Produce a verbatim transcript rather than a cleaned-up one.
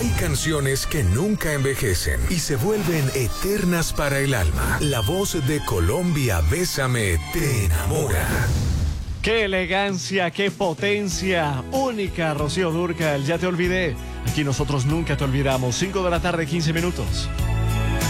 Hay canciones que nunca envejecen y se vuelven eternas para el alma. La voz de Colombia, Bésame, te enamora. ¡Qué elegancia, qué potencia! Única, Rocío Dúrcal, ya te olvidé. Aquí nosotros nunca te olvidamos. cinco de la tarde, quince minutos.